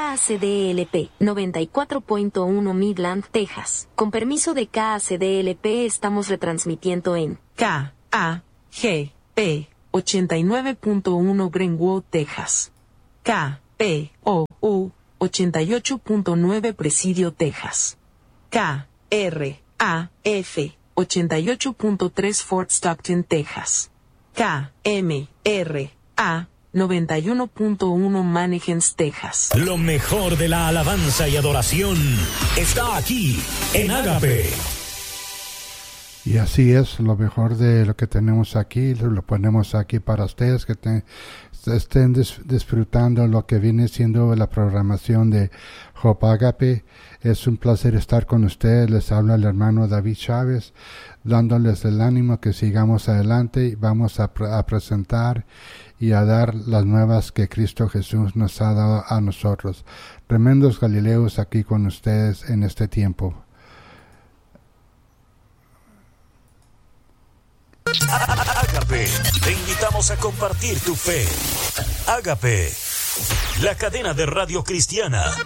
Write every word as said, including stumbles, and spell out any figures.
K A C D L P noventa y cuatro punto uno Midland, Texas. Con permiso de K A C D L P estamos retransmitiendo en K A G P ochenta y nueve punto uno Greenwood, Texas. K P O U ochenta y ocho punto nueve Presidio, Texas. K R A F ochenta y ocho punto tres Fort Stockton, Texas. K M R A noventa y uno punto uno Mannequins, Texas. Lo mejor de la alabanza y adoración está aquí en Ágape. Y así es, lo mejor de lo que tenemos aquí, lo ponemos aquí para ustedes, que te, estén dis, disfrutando lo que viene siendo la programación de Hope Ágape. Es un placer estar con ustedes. Les habla el hermano David Chávez, dándoles el ánimo que sigamos adelante y vamos a, a presentar y a dar las nuevas que Cristo Jesús nos ha dado a nosotros. Tremendos Galileos aquí con ustedes en este tiempo. Ágape, te invitamos a compartir tu fe. Ágape, la cadena de radio cristiana